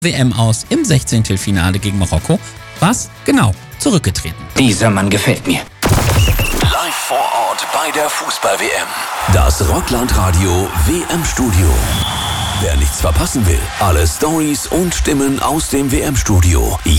WM aus im 16. Finale gegen Marokko. Was? Genau, zurückgetreten. Dieser Mann gefällt mir. Live vor Ort bei der Fußball-WM. Das Rockland-Radio WM-Studio. Wer nichts verpassen will, alle Stories und Stimmen aus dem WM-Studio.